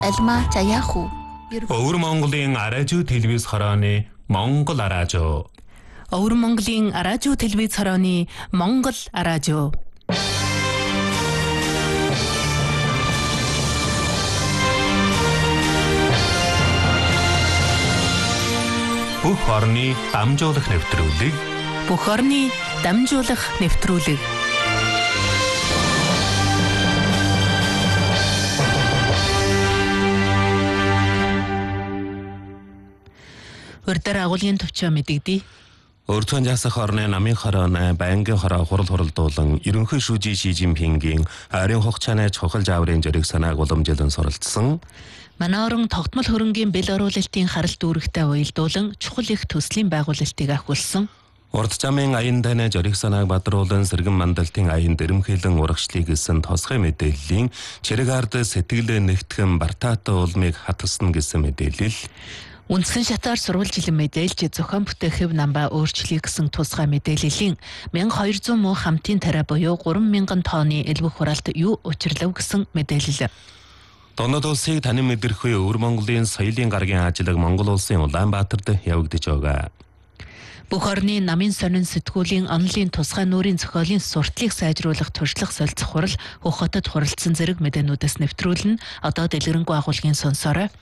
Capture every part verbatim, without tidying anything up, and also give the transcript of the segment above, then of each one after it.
Алма Жаяху. Өвөр Монголын Аражуу телевиз хорооны Монгол Аражуу. Өвөр Монголын Аражуу телевиз хорооны Монгол Аражуу. Бүх орны дамжуулах нэвтрүүлэг. Бүх орны дамжуулах нэвтрүүлэг. Урьдаар агуулгын төвчөө мэдэгдээ. Өртгөн жасах орны намын хорооны байнгын хороо хурал хуралдуулан ерөнхий шүүжий Ши Жинпингийн ойрын хугацааны чухал жаврын жөрийг санааг уламжлан суралцсан. Манай орон тогтмол хөрөнгийн бэл оруулалтын харалт үүрэгтэй уялдуулан чухал их төслийн байгуулалтыг ахиулсан. Урд замын аян таны жөрийг санааг бадруулан сэргэн мандалтын аян дэрэмхэлэн урагшлыг гэсэн тосгой мэдээллийн чирэг ард сэтгэлээ нэгтгэн бартаатай улмыг хаталсан гэсэн мэдээлэл. Үндсэн шатаар сурвалжилан мэдээлж зохион бүтээх хэв намбаа өөрчлөе гэсэн тусгай мэдээллийн мянга хоёр зуун муу хамтын тариа буюу гурван мянган тонны элбэг хураалт юу учирлав гэсэн мэдээлэл. Донод улсыг танин мэдэрх үе Өвөр Монголын соёлын гарагийн ажлыг Монгол улсын Улаанбаатарт явагдаж байгаа. Бүх орны намын сонин сэтгүүлийн онлын тусгай нүрийн зохиолын сурталыг сайжруулах туршлага солилцох хурал Хөх хотод хуралдсан зэрэг мэдээнүүдээс нэвтрүүлнэ. Одоо дэлгэрэнгүй агуулгын сонсороо.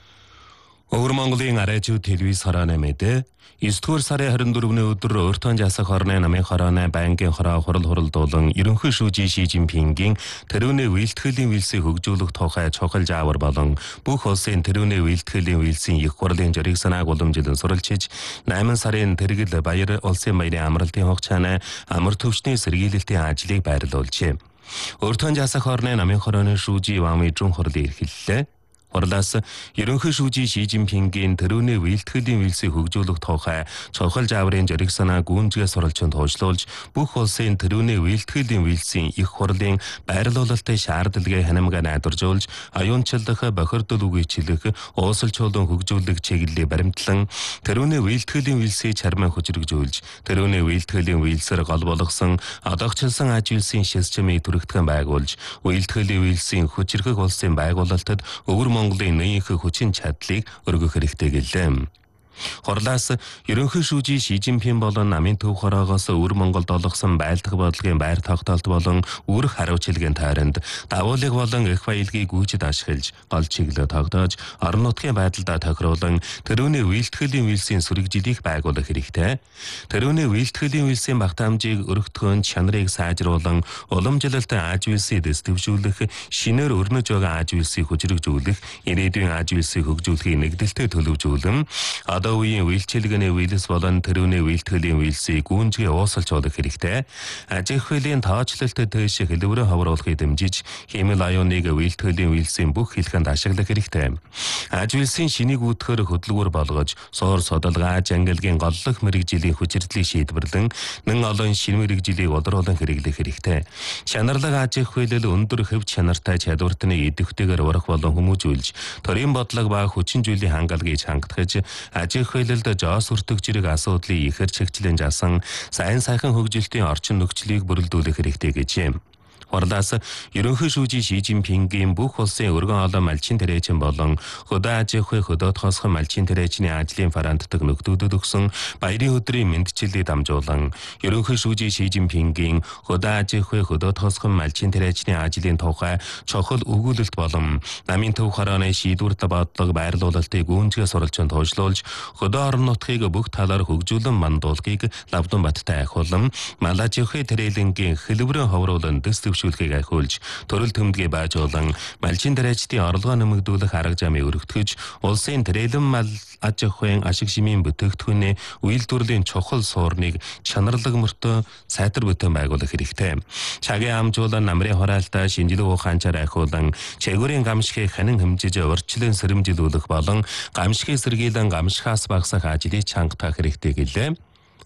Өвөр Монголын Аражуу телевиз хорооны мэдээ есдүгээр сарын харин дөрөвний өдөр Өртгөн жасах орны намын хорооны байнгын хороо хурал хуралдуулан ерөнхий шүүжий Ши Жинпингийн тэрүүний үйлдэхлийн үйлсийг хөгжүүлэх тухай чухал жаавар болон бүх улсын тэрүүний үйлдэхлийн үйлсийн их хурлын жөрийг санааг уламжлан суралцж найман сарын тэргэл баяр улсын баярын амралтын хугацааны амар төвчний сэргийлэлтийн ажлыг байрлуулжээ. Өртгөн жасах орны намын хорооны шүүжий Ван Мэйжун хурлын эрхэллээ. Хурлаас ерөнхий шүүжий Ши Жинпингийн тэрүүний үйлдэхлийн үйлсийг хөгжүүлэх тухай чухал жаврын жөрийг санаа гүнзгий суралцсан тооцоолж бүх улсын тэрүүний үйлдэхлийн үйлсийн их хурлын байрлуулалтын шаардлагыг ханамга найдваржуулж аюунчлах бохирдол үгүйчлэх уусалчуулан хөгжүүлэх чиглэлийг баримтлан тэрүүний үйлдэхлийн үйлсийг чармаа хүчрэгжүүлж тэрүүний үйлдэхлийн үйлсээр гол болгосон одоогчлсон аж үйлсийн шилжмийг түрэгдэхэн байгуулж үйлдэхлийн үйлсийн хүчрхэг улсын байгуулалтад өвөр Монголын нээх хүчин чадлыг өргөх хэрэгтэй гэлээ. Хурлаас ерөнхий шүүжий Ши Жинпин болон намын төв хороогоос Өвөр Монголд олгосон байлдах бодлогын байр тогтоолт болон үүрэг хариуцлагын тойронд давуулыг болон их баялагийг гүйцэд ашиглаж гол чиглэлд тогтоож орон нутгийн байдалд тохируулан тэрүүний үйлдэхлийн үйлсийн сүрэгжилийг байгуулах хэрэгтэй. Тэрүүний үйлдэхлийн үйлсийн багтаамжийг өргөтгөн чанарыг сайжруулан уламжлалтай аж үйлсийг дэвшүүлэх, шинээр өрнөж байгаа аж үйлсийг хүчрэгжүүлэх, ирээдүйн аж үйлсийг хөгжүүлэхийг нэгдэлтэй төлөвжүүлэн одоо үеийн үйлчилгээний үйлс болон тэрүүний үйлдэхлийн үйлсийг гүнзгий уусалжуулах хэрэгтэй. Аж ахуй хуулийн тооцоололтод төш хэлбэрээ хавруулахыг дэмжиж хэмэл аюуныг үйлдэхлийн үйлсийн бүх хэлхэнд ашиглах хэрэгтэй. Аж үйлсийн шинийг үүдхээр хөдөлгүүр болгож суур судалгаа, ангилгийн голлох мэрэгжлийн хүчирдлийг шийдвэрлэн нэн олон шинэ мэрэгжлийг удруулан хэрэглэх хэрэгтэй. Чанарлаг аж ахуй хууль өндөр хэв чанартай чадвартны идэвхтэйгээр урах болон хүмүүжүүлж төрийн бодлого ба хүчин зүйлийн хангалтыг хангахж аж ахуй хуулинд жоос өртөг зэрэг асуудлыг ихэр чигчлэн жасан сайн сайхан хөгжилтийн орчин нөхцөлийг бүрэлдүүлэх хэрэгтэй гэжээ. Хурлаас ерөнхий шүүжий Ши Жинпингийн бүх улсын өргөн олон малчин тариачин болон хөдөө аж ахуй хөдөө тосгон малчин тариачны ажлын фарантдаг нөхдүүдэд өгсөн баярын өдрийн мэндчилийг дамжуулан ерөнхий шүүжий Ши Жинпингийн хөдөө аж ахуй хөдөө тосгон малчин тариачны ажлын тухай чухал өгүүлэлт болон намын төв хорооны шийдвэрт бодлого байрлуулалтыг гүнзгий суралцсан тооцоолж хөдөө орон нутгийг бүх талаар хөгжүүлэн мандуулгыг Лавдан баттай ахуулан мал аж ахуй тариалангийн хэлбэрэн ховруулан дэс шүүлхийг ахиулж төрөл төмдгийг баажуулан малчин тариачдын орлогоо нэмэгдүүлэх арга замыг өргөтгөж улсын тариалан мал аж ахуйн ашиг шимийн бүтээгдэхүүний үйлдвэрлэлийн чухал суурныг чанарлаг мөртөө сайтар бүтээн байгуулах хэрэгтэй. Цагийн амжуулан намрын хураалтаа шинжилгээ ухаанчаар ахиулан чигүүрийн гамшигыг ханин хэмжиж урьдчилан сэрэмжилүүлэх болон гамшигыг сэргийлэн гамшихаас багасгах ажлыг чангатах хэрэгтэй гэлээ.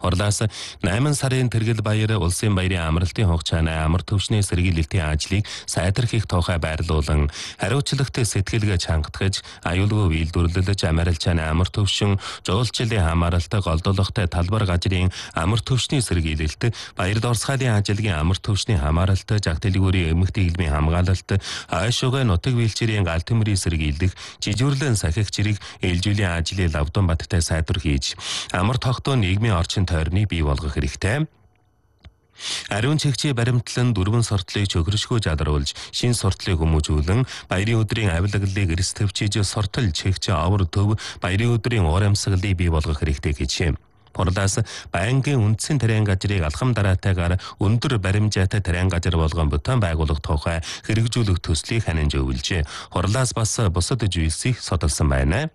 Хурлаас найман сарын тэргэл баяр улсын баярын амралтын хугацааны амар төвчний сэргийлэлтийн ажлыг сайдэрхийх тухай байрлуулан хариуцлагатай сэтгэлгээ чангатгаж аюулгүй үйлдвэрлэж Америкчааны амар төвшин жуулчлалын хамааралтай голдуулгатай талбар газрын амар төвчний сэргийлэлт баяр дорсгайлын ажилгийн амар төвчний хамааралтай жаг дэлгүүрийн эмэгтэй хэлбийн хамгаалалт айшуугай нутаг биелчээрийн гал төмрийн сэргийлэх жижүүрлэн сахих чирэг ээлжүүлийн ажлын лавдан баттай сайдвар хийж амар тогтоо нийгмийн орчин тойрныг бий болгох хэрэгтэй. Ариун чигчээ баримтлан дөрвөн сортлыг чөхрөшгөө жадаруулж, шин сортлыг хүмүүжүүлэн, баярын өдрийн авилгалыг эрс төвчиж сортол чигчээ авар төв баярын өдрийн уур амьсгалыг бий болгох хэрэгтэй гэж. Хурлаас байнгын үндсэн тариан газрыг алхам дараатайгаар өндөр баримжаатай тариан газар болгон бүтэн байгуулах тухай хэрэгжүүлэх төслийг ханин зөвлөжээ. Хурлаас бас бусад зүйлсийг судалсан байна.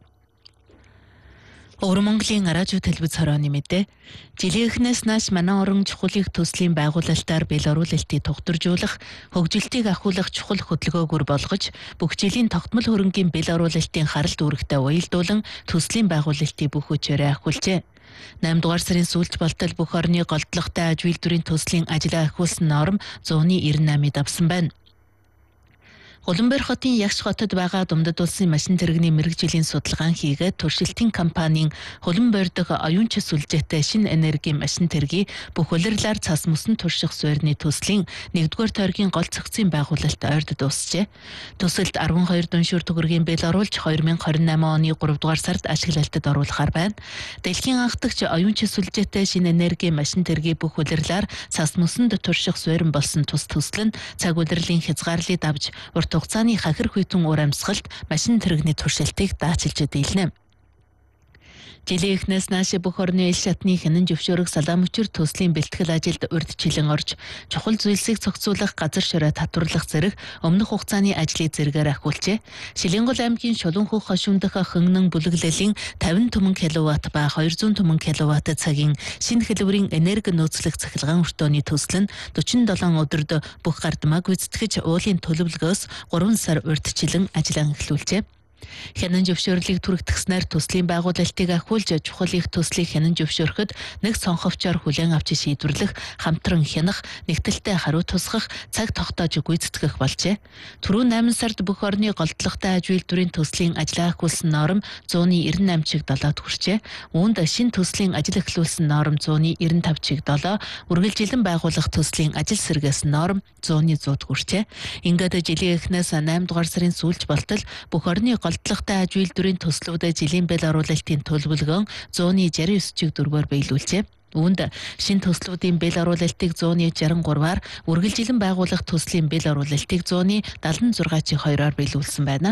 Өвөр Монголын радио телевиз хорооны мэдээ. Жилийн эхнээс нааш манай орон чухал их төслийн байгуулалтаар бэл оруулалтыг тогтворжуулах, хөгжилтийг ахиулах чухал хөтөлбөөгөр болгож, бүх жилийн тогтмол хөрөнгийн бэл оруулалтын харалт үүрэгтэй уялдуулан төслийн байгуулалтыг бүх хүчээрээ ахиулжээ. найман дугаар сарын сүүлч болтол бүх орны голдлоготой аж үйлдвэрийн төслийн ажлаа ахиулсан норм зууны девяносто восемь-ыг давсан байна. Улаанбаатар хотын Ягш хотод байгаа Думдад улсын машин тэрэгний мэргэжлийн судалгаан хийгээд туршилтын компанийн Улаанбаатар дахь оюунч сүлжээтэй шинэ энергийн машин тэргийг бүх улирлаар цас мөсөн турших суурьны төслийн нэгдүгээр тойргийн гол цогцын байгуулалт ойрд дуусжээ. Төсөлд арван хоёр дүншүүр төгрөгийн бэл оруулж две тысячи двадцать восемь оны гуравдугаар сард ашиглалтад оруулахаар байна. Дэлхийн анх дахь оюунч сүлжээтэй шинэ энергийн машин тэргийг бүх улирлаар цас мөсөнд турших суурин болсон тус төсөл нь цаг улирлын хязгаарлалыг давж урт хугацааны хахир хүйтэн уур амьсгалд машин тэрэгний туршилтыг даачилж дийлнэ. Жилийн эхнээс нааш бүх орны ил шатны хянан зөвшөөрөх салаам өчр төслийн бэлтгэл ажилд урьдчилан орж, чухал зүйлсийг цогцуулах, газар шороо татварлах зэрэг өмнөх хугацааны ажлыг зэргээр ахиулжээ. Шилэнгол аймгийн Шулуунхөх хошуун дахь хөнгөн бүлэглэлийн тавин түмэн киловатт ба двести түмэн киловатт цагийн шинэ хэлбэрийн энерги нөөцлөх цахилгаан өртөөний төсөл нь forty-seven өдөрт бүх гардмаг гүйцэтгэж уулын төлөвлөгөөс three сар урьдчилан ажиллан эхлүүлжээ. Хянан зөвшөөрлийг түрэгдгснээр төслийн байгуулалтыг ахиулж чухал их төслийг хянан зөвшөөрөхөд нэг сонховчоор хүлээн авч шийдвэрлэх, хамтран хянах, нэгтэлтэй хариу тусгах, цаг тогтоож гүйцэтгэх болжээ. Түрүү найман сард бүх орны голдлоготой аж үйлдвэрийн төслийн ажлаа ахиулсан норм one ninety-eight чиг долоод хүрчээ. Үүнд шинэ төслийн ажил эхлүүлсэн норм one ninety-five чиг seven, үргэлжилэн байгуулах төслийн ажил сэргээсэн норм one hundred хүрчээ. Ингээд жилийн эхнээс найман дугаар сарын сүүлч болтол бүх орны голдлоготой аж үйлдвэрийн төслүүдэд жилийн бэл оруулалтын төлөвлөгөөн one sixty-nine чиг дөрвөөр биелүүлжээ. Үүнд шинэ төслүүдийн бэл оруулалтыг one sixty-three-аар, үргэлжилэн байгуулах төслийн бэл оруулалтыг one seventy-six чиг two-оор биелүүлсэн байна.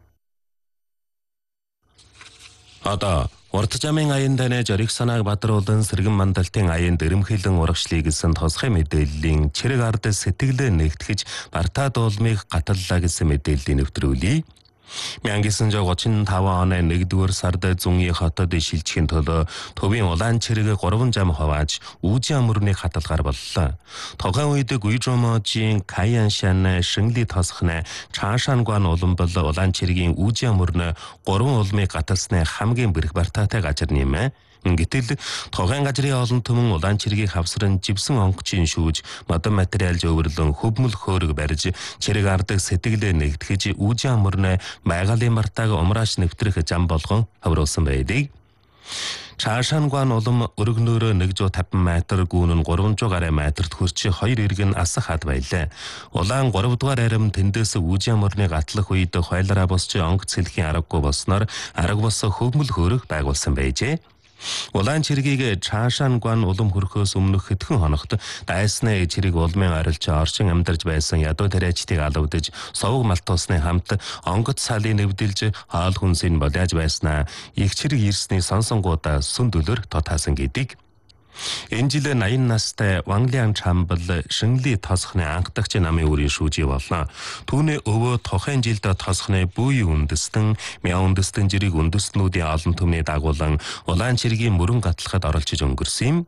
Одоо Уртжамын аян дайны жориг санааг бадруулан сэргэн мандалтын аян дэрэмхэлэн урагшлыг гэсэн тосгой мэдээллийн чирэг ард сэтгэлээ нэгтгэж бартаа дуулмыг гаталлаа гэсэн мэдээллийг нэвтрүүлье. 천구백삼십오 оны нэгдүгээр сард Зунгийн хотод шилжихийн төлөө төвийн улаан чирэг three зам хавааж Үүжин мөрний хаталгаар боллоо. Тухайн үед Гуйжоможийн Каяншан Шинли тосхны Чаашангуан улам бол улаан чирэгийн Үүжин мөрнө three улмыг гаталсны хамгийн бэрх бартаатай газар нэмэ. Гэтэл тухайн газрын олон түмэн улаан чиргийг хавсран живсэн онгоцын шүүж, модон материал зөвөрлөн хөвмөл хөөрөг барьж, чирэг ардаг сэтгэлээ нэгтгэж Үүжин мөрнө байгалийн мартааг умрааш нэвтрэх зам болгон хавруулсан байдаг. Чаашангуан улам өргөнөөрөө one hundred fifty метр, гүүн нь three hundred гаруй метрт хүрч хоёр иргэн асах хад байлаа. Улаан three дугаар арим тэндээс Үүжин мөрний гатлах үед хойлороо босч онгоц сэлхийн аргагүй болсноор арга бос хөвмөл хөөрөг байгуулсан байжээ. Улаан чиргийг Чаашангуан улам хөрөхөөс өмнөх хэдхэн хоногт дайсны чирэг улмын арилж орчин амьдарч байсан ядуу тариачдыг алавдаж совг малтуусны хамт онгоц салыг нэвдэлж хаал хүнсийг болиаж байснаа их чирэг ирсний сонсонгуудаа сүндөлөр тотаасан гэдэг. Энэ жил eighty настай Ванглиан Чамбал Шинли тосхны анх дахь намын үрийн шүүжий болно. Түүний өвөө тухайн жилд тосхны бүй үндэстэн, мяа үндэстэн жирийг үндэстнүүдийн олон түмний дагуулan улаан чиргийн мөрөн гатлахад оролцож өнгөрсөн юм.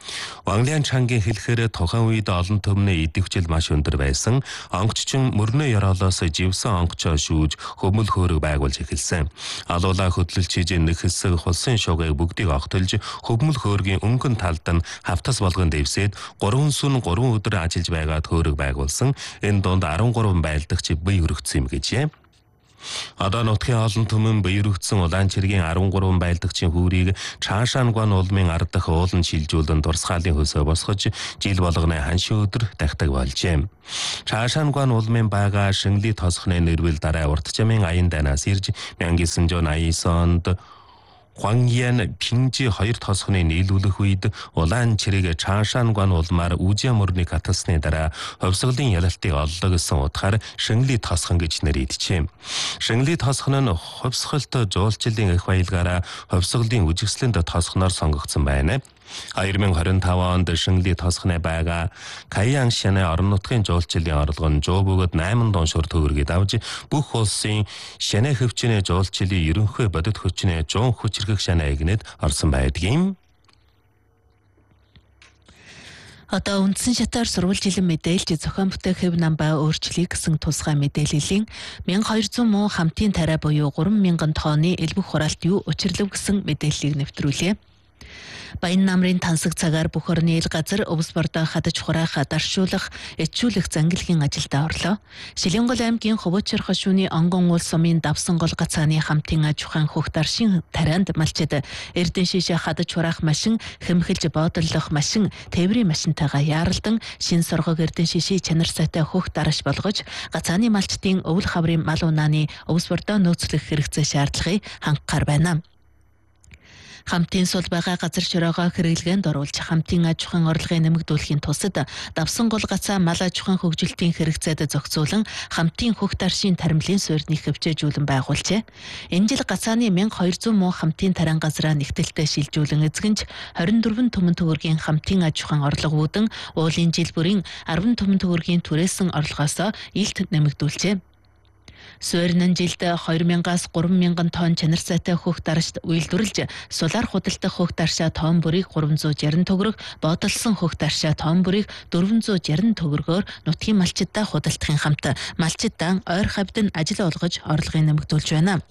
Ванглиан чангийн хэлэхээр тухайн үед олон түмний идэвхжил маш өндөр байсан. Онгоччин мөрнөө ёроолоос живсэн онгочоо шүүж хөмөл хөөрөг байгуулж эхэлсэн. Алуулаа хөдлөлч хийж нэг хэсэг хулсын шугыг бүгдийг огтолж хөмөл хөөргийн өнгөн талд нь хавтас болгон дэвсээд гурван сүн гурван өдөр ажиллаж байгаад хөөрөг байгуулсан. Энэ донд арван гурван байлдагч бие өргөцсөн юм гэжээ. Одоо нутгийн олон түмэн биерөгдсөн улаан чиргийн арван гурван байлдагчийн хүүрийг Чаашаангуан улмын ард дахь уулан шилжүүлэн дурсгаалын хөлсөө босгож жил болгоны ханшин өдөр дахдаг болжээ. Чаашаангуан улмын бага Шингли тосхны нэрвэл дараа урт чамын аян дайнаас ирж мянга девсан жүз найман девэн онд Хуангьян Пинжи хоёр тосхны нийлүүлэх үед улаан чирэг Чаашаангуан улмаар Үжиа мөрний гаталсны дараа хувьсгалын ялалтыг оллоо гэсэн утгаар Шингли тосхон гэж нэрийджээ. Шингли тосхон нь хувьсгалт жуулчлалын их баялгаараа хувьсгалын үжигслэнд тосхноор сонгогдсон байна. две тысячи двадцать пять онд Шингли тосхны байгаа Каяншаны орон нутгийн жуулчлалын орлого нь жоо бөгөөд восемь дон шур төгрөгийг авч бүх улсын шанаа хөвчний жуулчлалын ерөнхий бодит хүчний жон хүчрхэг шанаа игнэд орсон байдгийн. Одоо үндсэн шатаар сурвалжилан мэдээлж зохион бүтээх хэв намбаа өөрчлөе гэсэн тусгай мэдээллийн мянга хоёр зуун муу хамтын тариа буюу гурван мянган тонны элбэг хураалт юу учирлав гэсэн мэдээллийг нэвтрүүлье. Баян намрын тансаг цагаар бүх орны ил газар өвс бордоо хадаж хураах, даршуулах, эцжүүлэх зангилгийн ажилдаа орлоо. Шилэнгол аймгийн Хөвөчөр хошууны Онгон уул сумын Давсан гол гацааны хамтын аж ахуйн хөх даршин тарианд малчид эрдэн шишээ хадаж хураах машин, хэмхэлж боодоллох машин, тээврийн машинтайгаа яаралдан шин соргог эрдэн шишээ чанар сайтай хөх дараш болгож гацааны малчдын өвөл хаврын мал унааны өвс бордоо нөөцлөх хэрэгцээ шаардлагыг хангахаар байна. Хамтын сул байгаа газар шороогоо хэрэглгээнд оруулж хамтын аж ахуйн орлогыг нэмэгдүүлэхийн тусад Давсан гол гацаа мал аж ахуйн хөгжилтийн хэрэгцээд зохицуулан хамтын хөх даршийн таримлын суурьныг хөвчөөжүүлэн байгуулжээ. Энэ жил гацааны мянга хоёр зуун муу хамтын тарин газраа нэгтэлтэй шилжүүлэн эзгэнж двадцать четыре төмөн төгрөгийн хамтын аж ахуйн орлого үүдэн уулын жил бүрийн ten төмөн төгрөгийн түрээсэн орлогоосоо илт нэмэгдүүлжээ. Суурин жилд two мянгаас three мянган тонн чанар сайтай хөх даршд үйлдвэрлэж сулаар худалдах хөх даршаа тонн бүрийг three hundred sixty төгрөг, боодолсон хөх даршаа тонн бүрийг four hundred sixty төгрөгөөр нутгийн малчидаа худалдахын хамт малчидаа ойр хавьд нь ажил олгож орлогыг нэмэгдүүлж байна.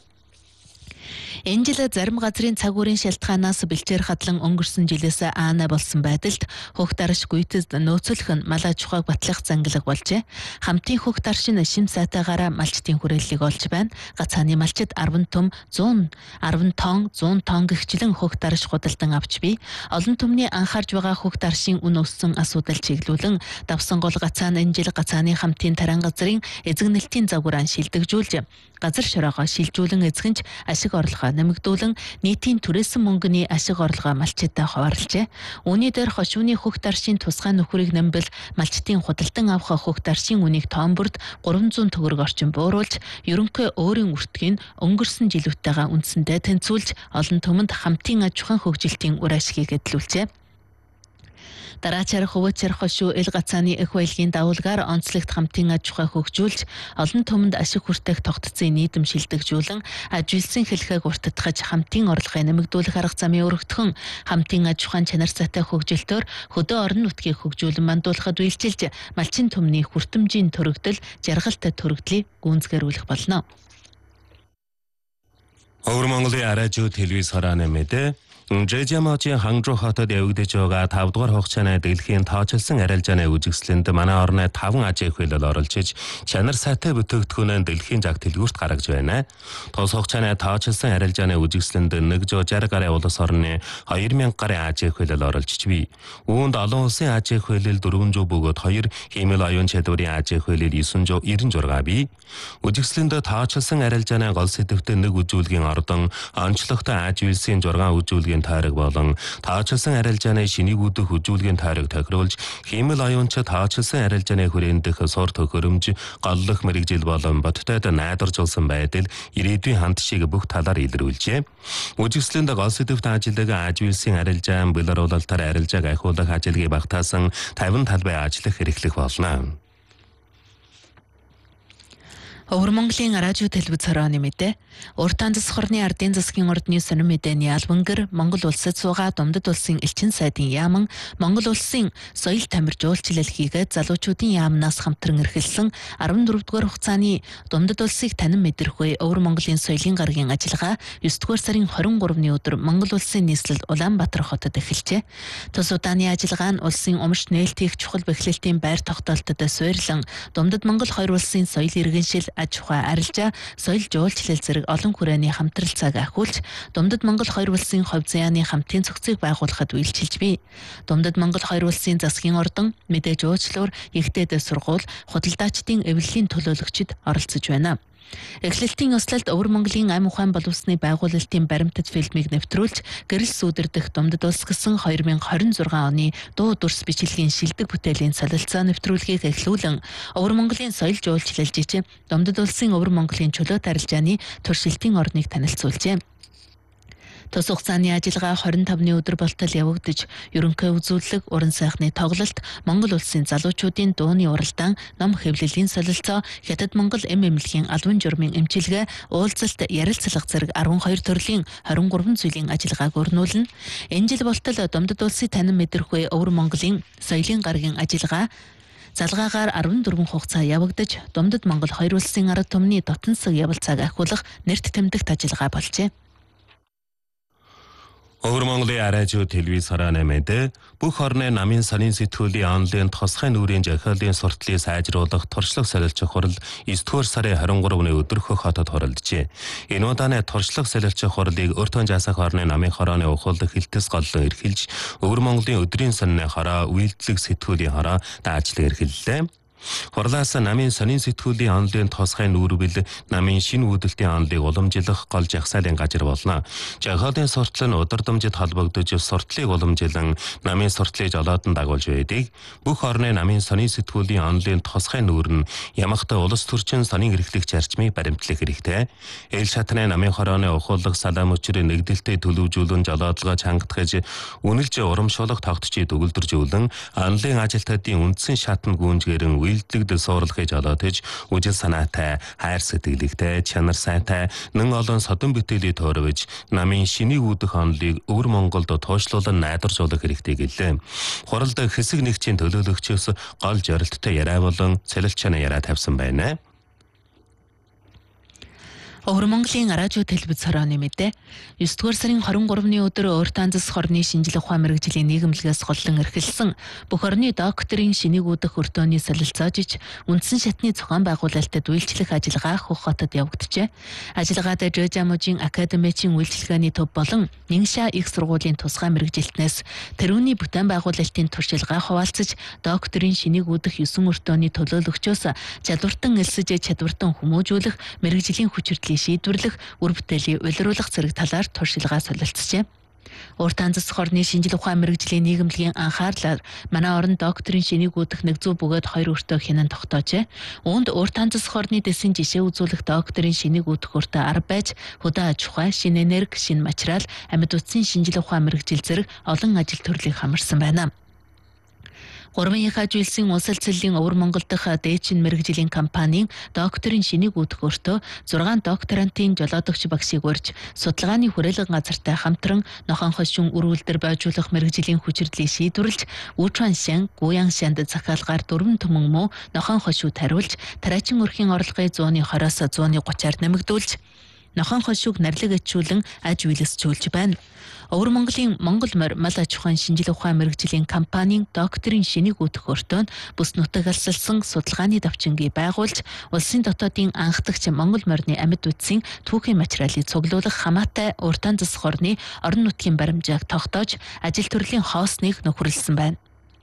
Энэ жил зарим газрын цаг үеийн шалтгаанаас бэлчээр хадлан өнгөрсөн жилээс аана болсон байдалд хөх дарш гүйтэд нөөцлөх нь мал аж ахуйг батлах зангилга болжээ. Хамтын хөх даршин шим сайтаагаараа малчдын хүрээллийг олж байна. Гацааны малчид ten том one hundred ten тонн one hundred тонн гихчлэн хөх дарш худалдан авч бий. Олон түмний анхаарж байгаа хөх даршийн үн өссөн асуудал чиглүүлэн Давсан гол гацаан энэ жил гацааны хамтын таран газрын эзэгнэлтийн загвараа шилдэгжүүлж газар шороогоо шилжүүлэн эзгэнж ашиг орлогоо нэмэгдүүлэн нийтийн түрээсэн мөнгөний ашиг орлогоо малчидаа хуваарлжээ. Үүний дээр хошууны хөх даршийн тусгай нөхрийг нэмбэл малчдын худалдан авах хөх даршийн үнийг тоон бүрд three hundred төгрөг орчим бууруулж, ерөнхий өөрийн үртгийг өнгөрсөн жилүүтэйгээ үндсэндээ тэнцвүүлж, олон түмэнд хамтын аж ахуйн хөгжилтийн үр ашгийг эдлүүлжээ. Дараачаар Хөвөчөр хошуу ил гацааны их баялагын дагуулгаар онцлогт хамтын аж ахуй хөгжүүлж, олон түмэнд ашиг хүртэх тогтцын нийтэм шилдэгжүүлэн, ажилсан хэлхэг уртдахж хамтын орлогыг нэмэгдүүлэх арга замын өргөдгөн хамтын аж ахуйн чанар сайтай хөгжилтөөр хөдөө орон нутгийг хөгжүүлэн мандуулахад үйлчилж, малчин түмний хүртэмжийн төрөгдөл, жаргалтай төрөгдлийг гүйцэтгүүлэх болно. Өвөр Монголын аражуу телевиз харааны мэдээ Жэжэможийн Хангжуу хотод явагдаж байгаа five дугаар хугацааны дэлхийн тооцоолсон арилжааны үзэсгэлэнт манай орны таван аж ахуй хөлөд оролцож чанар сайтай бүтээгдэхүүнээ дэлхийн зах дэлгүүрт гаргаж байна. Тус хугацааны тооцоолсон арилжааны үзэсгэлэнт one hundred sixty гаруй улс орны two thousand гаруй аж ахуй хөлөд оролцож бий. Үүнд олон улсын аж ахуй хөлөл four hundred бөгөөд two хиймэл оюун чадварын аж ахуй хөлөл nine hundred ninety-six бий. Үзэсгэлэнт тооцоолсон арилжааны гол сэдвтэ нэг үзүүлгийн ордон онцлогтой аж үйлсийн six үзүүлгийн тайраг болон тооцоолсон арилжааны шинийг үүдэх үзүүлгийн тайраг тохируулж хиймэл оюунч тооцоолсон арилжааны хүрээнд дэх сур төхөөрөмж голлох мэрэгжил болон бодтойд найдваржуулсан байдал ирээдүйн хандшийг бүх талаар илрүүлжээ. Үзэсгэлэнт гол сэдвт ажилладаг аж үйлсийн арилжаан болоруулалтаар арилжааг ахиулах ажилыг багтаасан fifty талбай ажиллах хэрэглэх болно. Өвөр Монголын радио телевиз хорооны мэдээ. Уртаан засаг хорны ардын засгийн ордны сонин мэдээний албангэр Монгол улсад суугаа Думдад улсын элчин сайдын яаман Монгол улсын соёл тамир жуулчлал хийгээд залуучуудын яамнаас хамтран эрхэлсэн арван дөрөвдүгээр хугацааны Думдад улсыг танин мэдэрх үе Өвөр Монголын соёлын гарагийн ажиллагаа есдүгээр сарын хорин гуравны өдөр Монгол улсын нийслэл Улаанбаатар хотод эхэлжээ. Тус удааны ажиллагаа нь улсын умарч нээлтийг чухал бэхлэлтийн байр тогтоолтод суйрлан Думдад Монгол хоёр улсын соёл иргэншил аж ахуй арилжаа, соёл жуулчлал зэрэг олон хүрээний хамтралцааг ахиулж, Думдад Монгол хоёр улсын хувь заяаны хамтын цогцыг байгуулахад үйлчилж бий. Думдад Монгол хоёр улсын засгийн ордон, мэдээж уучлуур, ихтэйд сургууль, худалдаачдын эвлэлийн төлөөлөгчид оролцож байна. Эхлэлтийн ёслолд Өвөр Монголын ам ухаан боловсны байгуулалтын баримтат фильмийг нэвтрүүлж, гэрэл сүүдэрдэх Думдад улс гэсэн хоёр мянга хорин зургаан оны дуу дүрс бичлэгийн шилдэг бүтээлийн солилцоо нэвтрүүлгийг эхлүүлэн Өвөр Монголын соёл жуулчлал жижиг Думдад улсын Өвөр Монголын чөлөөт арилжааны туршилтын орныг танилцуулжээ. Тус хугацааны ажиллагаа хорин тавны өдөр болтол явагдаж, ерөнхий үзүүлэлт, уран сайхны тоглолт, Монгол улсын залуучуудын дууны уралдаан, ном хэвлэлийн солилцоо, Хятад Монгол эм эмнэлгийн албан журмын эмчилгээ, уулзалт, ярилцлага зэрэг арван хоёр төрлийн хорин гурван зүйлийн ажиллагааг өрнүүлнэ. Энэ жил болтол Думдад улсыг танин мэдэрх үе Өвөр Монголын соёлын гарагийн ажиллагаа залгаагаар арван дөрвөн хугацаа явагдаж, Думдад Монгол хоёр улсын ард түмний дотн сэг явалцааг ахиулах нэрт тэмдэгт ажиллагаа болжээ. Өвөр Монголын радио телевиз хорооны мэдээ бүх орны намын санийн сэтгүүлийн онлайн тосгой нүрийн жахиалын суртлыг сайжруулах туршлага солилцох хурал есдүгээр сарын хорин гуравны өдөр Хөх хотод хоролджээ. Энэ удааны туршлага солилцох хурлыг Өртөн жасах орны намын хорооны ухуулах хилтэс голлон эрхэлж, Өвөр Монголын өдрийн сонины хороо, үйлдэлэг сэтгүүлийн хороо даажлан эрхэллээ. Хурлаас намын сонин сэтгүүлийн онлайн тосгой нүүрвэл намын шинэ үүдэлтийн онлыг уламжлах гол жагсаалын газар болно. Жахиалын суртал нь удирдамжид холбогдож суртлыг уламжлан намын суртлыг жолоодон дагуулж байдаг. Бүх орны намын сонин сэтгүүлийн онлайн тосгой нүүр нь ямагтай улс төрчин сонин эрхлэгч зарчмыг баримтлах хэрэгтэй. Эл шатны намын хорооны ухуулах салаам өчрийн нэгдэлтэй төлөвжүүлэн жолоодлогоо хангатгаж үнэлж урамшуулах тогтчийг төгөлдржүүлэн онлайн ажилтнуудын үндсэн шатнд гүнжгэрэн үйлдэлд суурлахыг жолоодож, үжил санаатай, хайр сэтгэлэгтэй, чанар сайтай, нэн олон содон бүтээлийг тойрвож, намын шинийг үүдэх онлыг Өвөр Монголд туушлуулан найдваржуулах хэрэгтэй гэлээ. Хуралд хэсэг нэгжийн төлөөлөгчөөс гол зорилттой яриа болон солилцооны яриа тавьсан байна. Өвөр Монголын радио телевиз хорооны мэдээ. есдүгээр сарын хорин гуравны өдөр Уртаан засаг хорны шинжлэх ухаан мэргэжлийн нийгэмлэгээс голлон эрхэлсэн бүх орны докторийн шинийг үүдэх өртөөний солилцоожиж, үндсэн шатны зохион байгуулалтад үйлчлэх ажиллагаа Хөх хотод явагджээ. Ажиллагаад Жожамужийн академичийн үйлчилгээний төв болон Нингша их сургуулийн тусгай мэргэжилтнээс тэрүүний бүтээн байгуулалтын туршилгаа хуваалцаж, докторийн шинийг үүдэх есөн өртөөний төлөөлөгчөөс чадвартан элсэж чадвартан хүмүүжүүлэх мэргэжлийн хүчирдэл шийдвэрлэх, үр бүтээлийн улируулах зэрэг талаар туршилгаа солилцжээ. Уртаан засаг хорны шинжлэх ухаан мэргэжлийн нийгэмлэгийн анхаарлаар манай орон докторийн шинийг үүдэх нэг зүү бөгөөд хоёр өртөө хянан тогтоожээ. Үүнд Уртаан засаг хорны дэсийн жишээ үзүүлэх докторийн шинийг үүдэх өртөө арга байж, хөдөө аж ахуй, шинэ энерги, шинэ материал, амьд утсын шинжлэх ухаан мэргэжил зэрэг олон ажил төрлийг хамарсан байна. Гурван яхаж үйлсийн улс цэлийн Өвөр Монгол дахь дээчин мэргэжлийн компанийн докторийн шинийг үүдэх өртөө зургаан докторантын жолоодогч багшийг урьж, судалгааны хүрээлэн газартай хамтран нохон хошин үр үлдэр байжуулах мэргэжлийн хүчирдлийг шийдвэрлэж, Үчуан шан, Гуян шанд захиалгаар дөрвөн түмэн муу нохон хошууд хариулж, тариачин өрхийн орлогыг зууны хороос зууны гучаар нэмэгдүүлж, нохон хошууг нарлиг ачуулан аж үйлсчүүлж байна. Өвөр Монголын Монгол морь мал аж ахуйн шинжлэх ухаан мэргэжлийн компанийн докторийн шинийг үүдэх өртөөнд бүс нутаг алсалсан судалгааны давчингийг байгуулж, улсын дотоодын анхдагч Монгол морины амьд үтсийн түүхийн материалыг цуглуулах хамаатай Уртаан засаг хорны орон нутгийн баримжааг тогтоож, ажил төрлийн хоосныг нөхөрлсөн байна.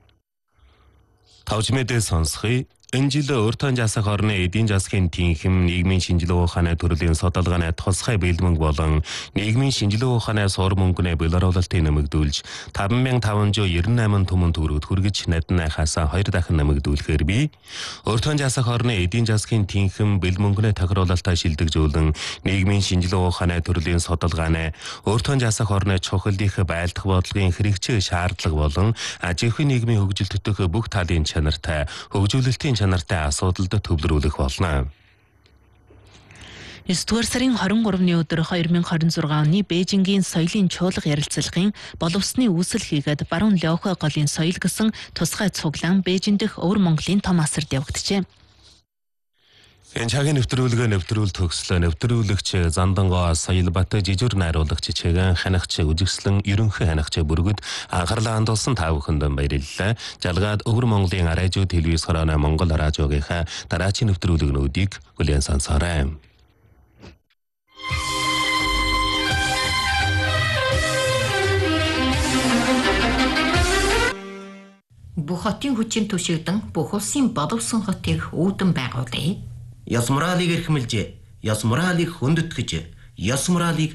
Тавж мэдээ сонсхий. Энэ жил Уртаан жасах орны эдийн засгийн тэнхим, нийгмийн шинжлэх ухааны төрлийн судалгааны тусгай бэлмэнг болон нийгмийн шинжлэх ухааны суур мөнгөний боловсролтыг нэмэгдүүлж таван мянга таван зуун девяносто восемь түмэн төгрөгт хүргэж наднайхаас хоёр дахин нэмэгдүүлэхээр бий. Уртаан жасах орны эдийн засгийн тэнхим бэлмөнгөний тохируулалтаа шилдэгжүүлэн нийгмийн шинжлэх ухааны төрлийн судалгааны Уртаан жасах орны чухал их байлдах бодлогын хэрэгцээ шаардлага болон аж ахуйн нийгмийн хөгжил төтөх бүх талын чанартай хөгжүүлэлтийн чанартай асуудалд төвлөрүүлэх болно. есдүгээр сарын хорин гуравны өдөр хоёр мың хорин зургаан оны Бээжингийн соёлын чуулга ярилцлагын боловсны үүсэл хийгээд баруун Лёхэ голын соёл гэсэн тусгай цуглаан Бээжин дэх Өвөр Монголын том асарт явагджээ. Энэ цагийн нэвтрүүлгээ нэвтрүүл төгслөө нэвтрүүлэгч Зандангоо Соёлбат жижигэр найруулагч чигээр ханагч үжигслэн ерөнхий ханагч бүргэд анхаарлаа хандуулсан та бүхэнд баярлалаа. Жалгаад Өвөр Монголын радио телевиз хорооны Монгол радиогийнхаа дараагийн нэвтрүүлгнүүдийг хүлээн сонсоорой. Бүх хотын хүчин түшигдэн бүх улсын боловсон хотыг үүдэн байгуулъя. Ёс моралыг эрхэмлж, ёс моралыг хүндэтгэж, ёс моралыг